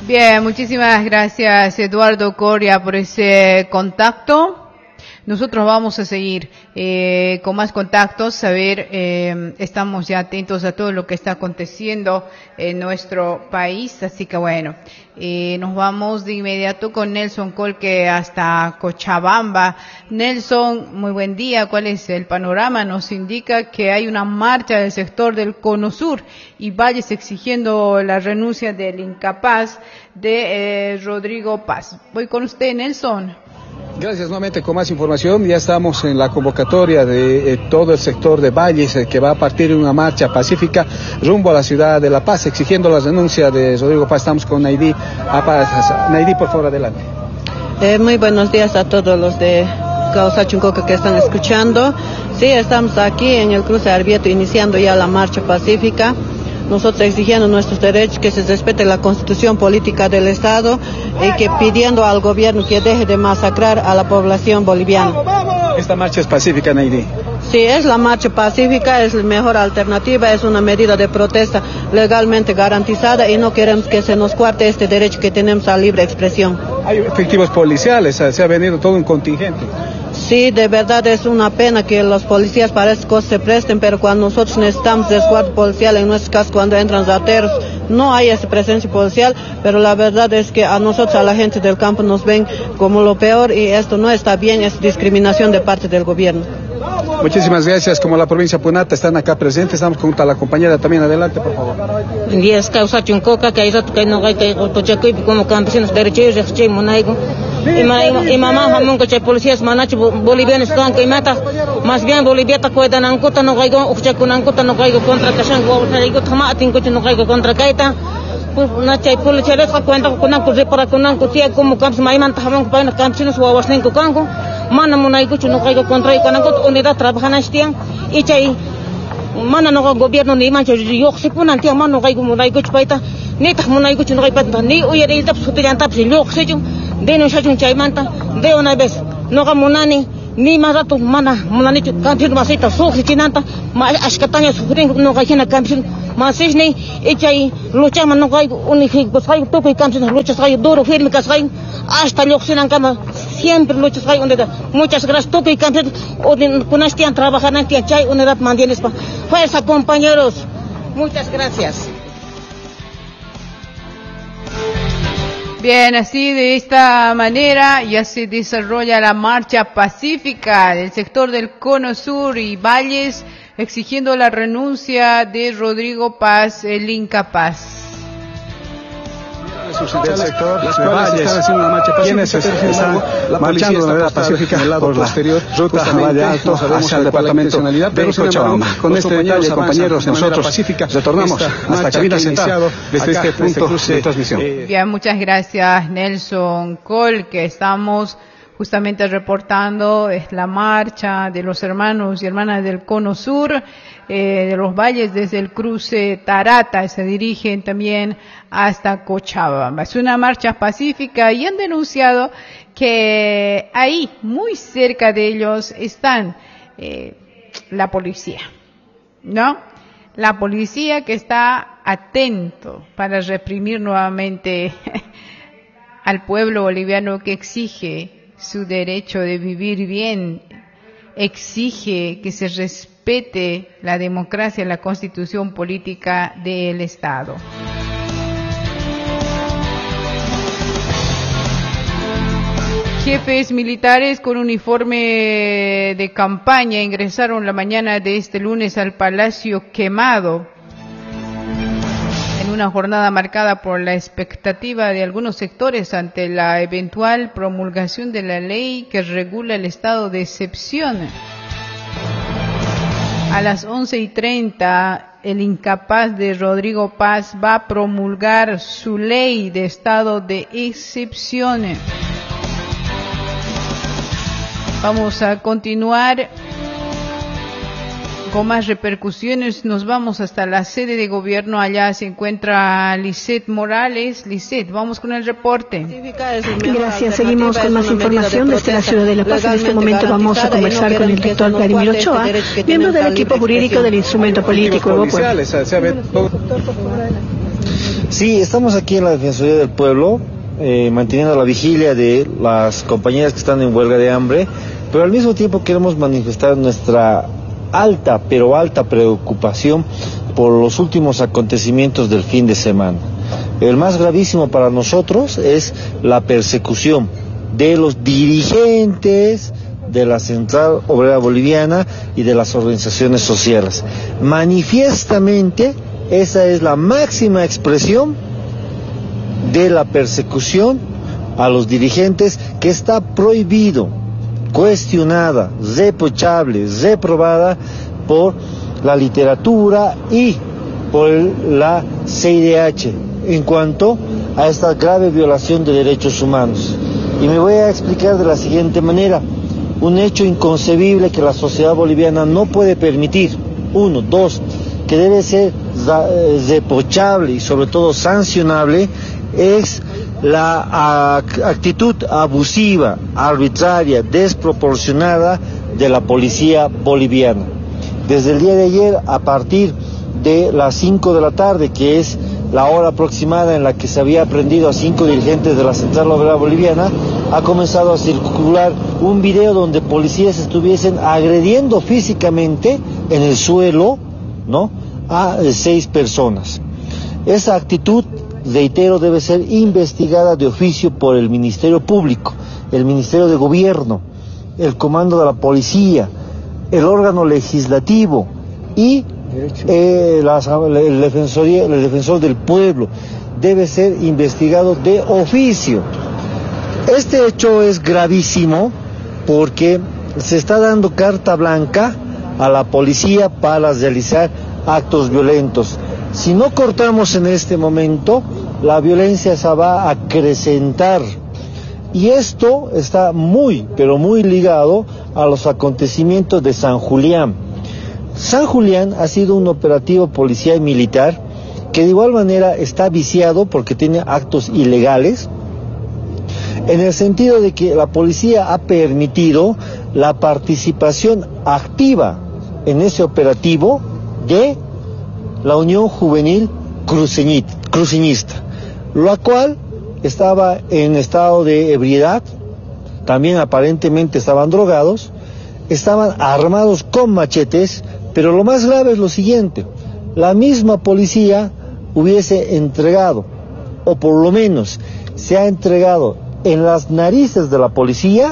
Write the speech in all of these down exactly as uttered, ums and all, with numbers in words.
Bien, muchísimas gracias Eduardo Coria por ese contacto. Nosotros vamos a seguir eh, con más contactos, a ver, eh, estamos ya atentos a todo lo que está aconteciendo en nuestro país, así que bueno, eh, nos vamos de inmediato con Nelson Colque hasta Cochabamba. Nelson, muy buen día, ¿cuál es el panorama? Nos indica que hay una marcha del sector del Cono Sur y Valles exigiendo la renuncia del incapaz de eh, Rodrigo Paz. Voy con usted, Nelson. Gracias nuevamente con más información. Ya estamos en la convocatoria de eh, todo el sector de Valles eh, que va a partir de una marcha pacífica rumbo a la ciudad de La Paz exigiendo la renuncia de Rodrigo Paz. Estamos con Naydi. Naydi, por favor, adelante. Eh, muy buenos días a todos los de Causa Chuncoca que están escuchando. Sí, estamos aquí en el cruce Arbieto iniciando ya la marcha pacífica. Nosotros exigiendo nuestros derechos, que se respete la constitución política del Estado y que pidiendo al gobierno que deje de masacrar a la población boliviana. Esta marcha es pacífica, Naydi. Sí, es la marcha pacífica, es la mejor alternativa, es una medida de protesta legalmente garantizada y no queremos que se nos cuarte este derecho que tenemos a libre expresión. Hay efectivos policiales, se ha venido todo un contingente. Sí, de verdad es una pena que los policías para estas cosas se presten, pero cuando nosotros necesitamos resguardo policial, en nuestros casos cuando entran rateros, no hay esa presencia policial, pero la verdad es que a nosotros, a la gente del campo, nos ven como lo peor y esto no está bien, es discriminación de parte del gobierno. Muchísimas gracias. Como la provincia de Punata están acá presentes, estamos junto a la compañera también. Adelante, por favor. Y es Causa Chuncoca, que hay rato que no hay que como campesinos derechos, y monaigo. Y mamá, jamón que policías manacho bolivianos están que mata, más bien Bolivia ta cuida nancuta no caigo, ucha con nancuta no caigo contra Cashan, caigo tomatin coche no caigo contra Caita. Pues una chay policía les cuenta con nancu repara con nancu tía como camps maiman jamón para campesinos o was nenco cango. Mana monaigo no caigo contra y con nancu unidad trabajan estian y chay mana no gobierno ni mancha yo se ponen tía mano caigo monaigo paita ni ta monaigo no caigo ni oye el tap sutian tap si lo se yo de no shachun chaimanta de una vez no gamunani ni más rato mana monani campesino masita soji chinanta ma ashkatanya sufren no gaina campesino masih ni echai lucha man no gai uni sai tope campesino lucha sai duro firme kasai hasta loxinan kama siempre lucha sai donde muchas gracias tope campesino con estian trabajan estian chay unidad mantienes pa fuerza compañeros, muchas gracias. Bien, así de esta manera ya se desarrolla la marcha pacífica del sector del Cono Sur y Valles exigiendo la renuncia de Rodrigo Paz, el incapaz. Del sector, las cuales están haciendo una marcha pacífica, están marchando de manera pacífica por la ruta Valle Alto hacia el departamento de Cochabamba. Con este detalle, compañeros, nosotros retornamos hasta cabina central desde este punto de transmisión. Bien, muchas gracias Nelson Col, que estamos justamente reportando es la marcha de los hermanos y hermanas del Cono Sur, eh, de los Valles desde el cruce Tarata, se dirigen también hasta Cochabamba. Es una marcha pacífica y han denunciado que ahí, muy cerca de ellos, están eh, la policía, ¿no? La policía que está atento para reprimir nuevamente al pueblo boliviano que exige su derecho de vivir bien, exige que se respete la democracia, la constitución política del Estado. Jefes militares con uniforme de campaña ingresaron la mañana de este lunes al Palacio Quemado, en una jornada marcada por la expectativa de algunos sectores ante la eventual promulgación de la ley que regula el estado de excepción. A las once y treinta, el incapaz de Rodrigo Paz va a promulgar su ley de estado de excepción. Vamos a continuar con más repercusiones. Nos vamos hasta la sede de gobierno. Allá se encuentra Lisette Morales. Lisette, vamos con el reporte. Gracias. Seguimos con más información desde la ciudad de La Paz. En este momento vamos a conversar con el rector Vladimir Ochoa, miembro del equipo jurídico del instrumento político Evo Pueblo. Sí, estamos aquí en la Defensoría del Pueblo, eh, manteniendo la vigilia de las compañeras que están en huelga de hambre, pero al mismo tiempo queremos manifestar nuestra alta, pero alta preocupación por los últimos acontecimientos del fin de semana. El más gravísimo para nosotros es la persecución de los dirigentes de la Central Obrera Boliviana y de las organizaciones sociales. Manifiestamente, esa es la máxima expresión de la persecución a los dirigentes, que está prohibido, cuestionada, reprochable, reprobada por la literatura y por el, la C I D H en cuanto a esta grave violación de derechos humanos. Y me voy a explicar de la siguiente manera. Un hecho inconcebible que la sociedad boliviana no puede permitir. Uno, dos, que debe ser reprochable y sobre todo sancionable, es la actitud abusiva, arbitraria, desproporcionada de la policía boliviana. Desde el día de ayer, a partir de las cinco de la tarde, que es la hora aproximada en la que se había aprendido a cinco dirigentes de la Central Obrera Boliviana, ha comenzado a circular un video donde policías estuviesen agrediendo físicamente en el suelo, ¿no?, a seis personas. Esa actitud, reitero, debe ser investigada de oficio por el Ministerio Público, el Ministerio de Gobierno, el Comando de la Policía, el órgano legislativo y eh, la, el, defensoría, el defensor del pueblo. Debe ser investigado de oficio. Este hecho es gravísimo porque se está dando carta blanca a la policía para realizar actos violentos. Si no cortamos en este momento, la violencia se va a acrecentar. Y esto está muy, pero muy ligado a los acontecimientos de San Julián. San Julián ha sido un operativo policial y militar que de igual manera está viciado porque tiene actos ilegales, en el sentido de que la policía ha permitido la participación activa en ese operativo de la Unión Juvenil Cruceñista, la cual estaba en estado de ebriedad, también aparentemente estaban drogados, estaban armados con machetes, pero lo más grave es lo siguiente: la misma policía hubiese entregado, o por lo menos se ha entregado en las narices de la policía,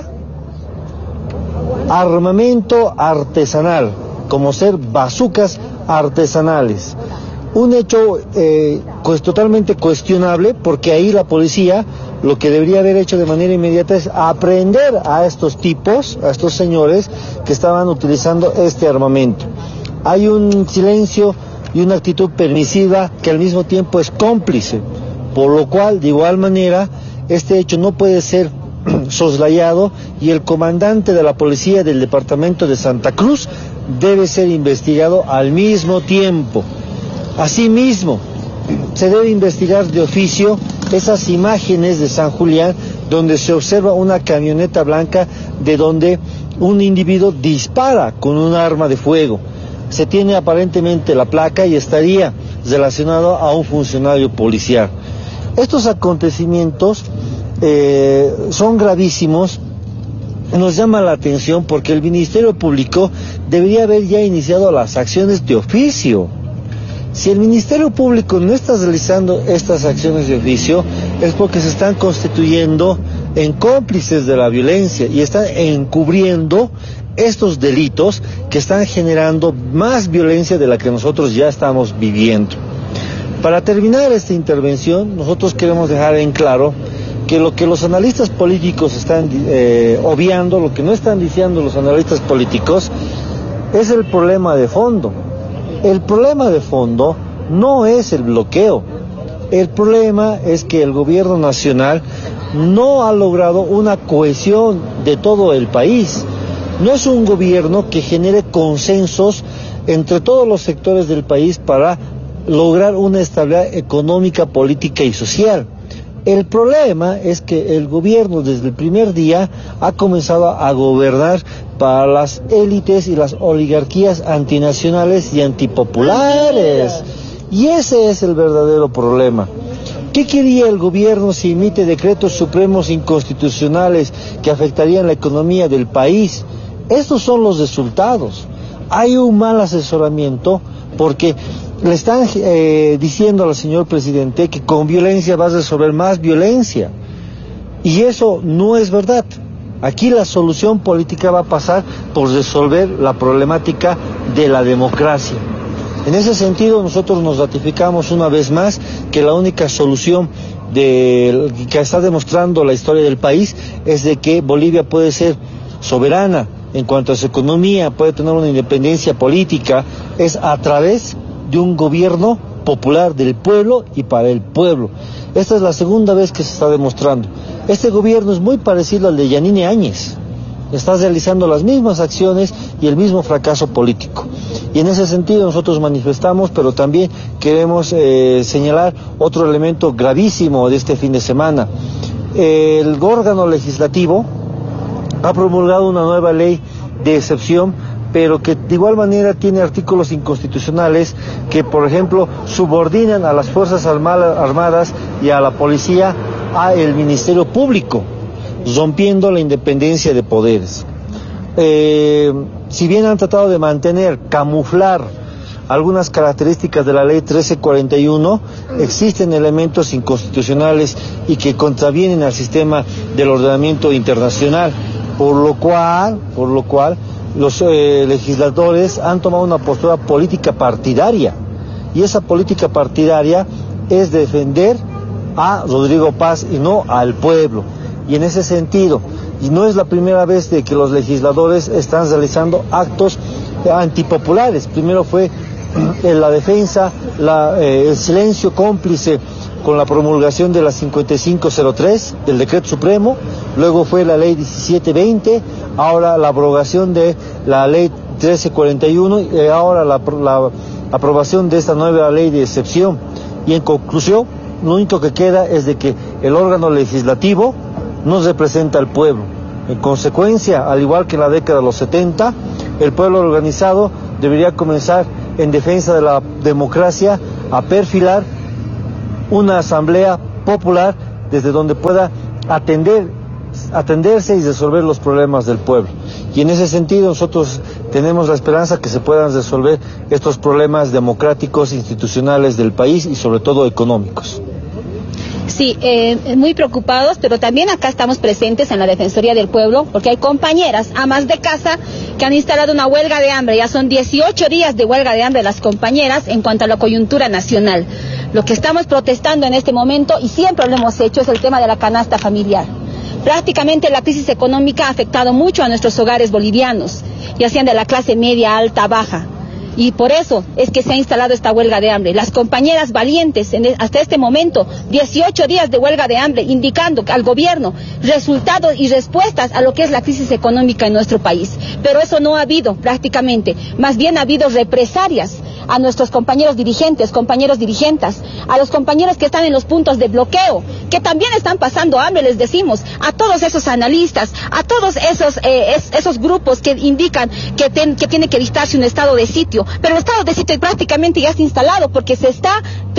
armamento artesanal, como ser bazucas artesanales. Un hecho eh, pues totalmente cuestionable, porque ahí la policía lo que debería haber hecho de manera inmediata es aprender a estos tipos, a estos señores que estaban utilizando este armamento. Hay un silencio y una actitud permisiva que al mismo tiempo es cómplice, por lo cual de igual manera este hecho no puede ser soslayado, y el comandante de la policía del departamento de Santa Cruz debe ser investigado al mismo tiempo. Asimismo, se debe investigar de oficio esas imágenes de San Julián donde se observa una camioneta blanca de donde un individuo dispara con un arma de fuego. Se tiene aparentemente la placa y estaría relacionado a un funcionario policial. Estos acontecimientos eh, son gravísimos. Nos llama la atención porque el Ministerio Público debería haber ya iniciado las acciones de oficio. Si el Ministerio Público no está realizando estas acciones de oficio, es porque se están constituyendo en cómplices de la violencia y están encubriendo estos delitos que están generando más violencia de la que nosotros ya estamos viviendo. Para terminar esta intervención, nosotros queremos dejar en claro que lo que los analistas políticos están eh, obviando, lo que no están diciendo los analistas políticos, es el problema de fondo. El problema de fondo no es el bloqueo. El problema es que el gobierno nacional no ha logrado una cohesión de todo el país. No es un gobierno que genere consensos entre todos los sectores del país para lograr una estabilidad económica, política y social. El problema es que el gobierno desde el primer día ha comenzado a gobernar para las élites y las oligarquías antinacionales y antipopulares, Y ese es el verdadero problema. ¿Qué quería el gobierno si emite decretos supremos inconstitucionales que afectarían la economía del país? Estos son los resultados. Hay un mal asesoramiento porque le están eh, diciendo al señor presidente que con violencia va a resolver más violencia. Y eso no es verdad. Aquí la solución política va a pasar por resolver la problemática de la democracia. En ese sentido, nosotros nos ratificamos una vez más que la única solución de, que está demostrando la historia del país es de que Bolivia puede ser soberana en cuanto a su economía, puede tener una independencia política, es a través de un gobierno popular del pueblo y para el pueblo. Esta es la segunda vez que se está demostrando. Este gobierno es muy parecido al de Yanine Áñez. Está realizando las mismas acciones y el mismo fracaso político. Y en ese sentido nosotros manifestamos, pero también queremos eh, señalar otro elemento gravísimo de este fin de semana. El órgano legislativo ha promulgado una nueva ley de excepción, pero que de igual manera tiene artículos inconstitucionales que, por ejemplo, subordinan a las Fuerzas Armadas y a la policía a el Ministerio Público, rompiendo la independencia de poderes. Eh, si bien han tratado de mantener, camuflar algunas características de la ley trece cuarenta y uno, existen elementos inconstitucionales y que contravienen al sistema del ordenamiento internacional, por lo cual, por lo cual los eh, legisladores han tomado una postura política partidaria, y esa política partidaria es defender a Rodrigo Paz y no al pueblo. Y en ese sentido, y no es la primera vez de que los legisladores están realizando actos antipopulares. Primero fue eh, la defensa, la, eh, el silencio cómplice con la promulgación de la cincuenta y cinco cero tres, del decreto supremo, luego fue la ley diecisiete veinte, ahora la abrogación de la ley trece cuarenta y uno y ahora la, la aprobación de esta nueva ley de excepción. Y en conclusión, lo único que queda es de que el órgano legislativo no representa al pueblo. En consecuencia, al igual que en la década de los setenta, el pueblo organizado debería comenzar en defensa de la democracia a perfilar una asamblea popular desde donde pueda atender, atenderse y resolver los problemas del pueblo. Y en ese sentido nosotros tenemos la esperanza que se puedan resolver estos problemas democráticos, institucionales del país y sobre todo económicos. Sí, eh, muy preocupados, pero también acá estamos presentes en la Defensoría del Pueblo, porque hay compañeras, amas de casa, que han instalado una huelga de hambre. Ya son dieciocho días de huelga de hambre las compañeras en cuanto a la coyuntura nacional. Lo que estamos protestando en este momento, y siempre lo hemos hecho, es el tema de la canasta familiar. Prácticamente la crisis económica ha afectado mucho a nuestros hogares bolivianos, ya sean de la clase media, alta, baja. Y por eso es que se ha instalado esta huelga de hambre. Las compañeras valientes, en el, hasta este momento, dieciocho días de huelga de hambre, indicando al gobierno resultados y respuestas a lo que es la crisis económica en nuestro país. Pero eso no ha habido prácticamente, más bien ha habido represalias a nuestros compañeros dirigentes, compañeros dirigentes, a los compañeros que están en los puntos de bloqueo, que también están pasando hambre, les decimos, a todos esos analistas, a todos esos eh, es, esos grupos que indican que, ten, que tiene que dictarse un estado de sitio, pero el estado de sitio prácticamente ya está instalado porque se está,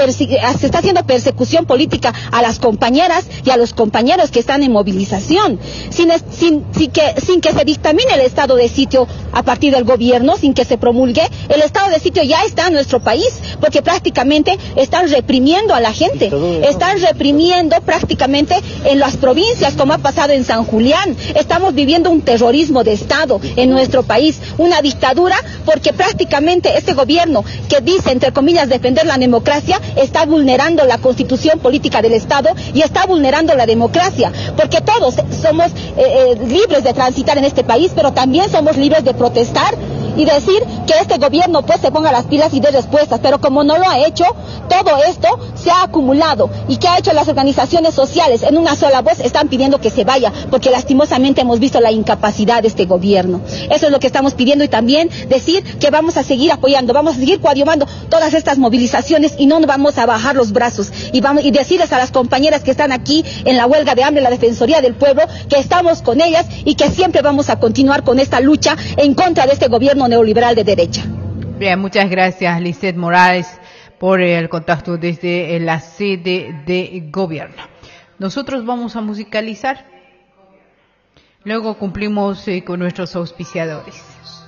se está haciendo persecución política a las compañeras y a los compañeros que están en movilización, sin, sin, sin, que, sin que se dictamine el estado de sitio a partir del gobierno, sin que se promulgue, el estado de sitio ya está en nuestro país, porque prácticamente están reprimiendo a la gente, están reprimiendo prácticamente en las provincias, como ha pasado en San Julián. Estamos viviendo un terrorismo de Estado en nuestro país, una dictadura, porque prácticamente este gobierno que dice, entre comillas, defender la democracia, está vulnerando la constitución política del Estado y está vulnerando la democracia, porque todos somos eh, eh, libres de transitar en este país, pero también somos libres de protestar y decir que este gobierno pues se ponga las pilas y dé respuestas, pero como no lo ha hecho, todo esto se ha acumulado. ¿Y qué ha hecho las organizaciones sociales? En una sola voz están pidiendo que se vaya, porque lastimosamente hemos visto la incapacidad de este gobierno. Eso es lo que estamos pidiendo, y también decir que vamos a seguir apoyando, vamos a seguir coadyuvando todas estas movilizaciones y no vamos a bajar los brazos, y vamos y decirles a las compañeras que están aquí en la huelga de hambre, la Defensoría del Pueblo, que estamos con ellas y que siempre vamos a continuar con esta lucha en contra de este gobierno neoliberal de derecha. Bien, muchas gracias, Lisette Morales, por por el contacto desde la sede de gobierno. Nosotros vamos a musicalizar. Luego cumplimos eh, con nuestros auspiciadores.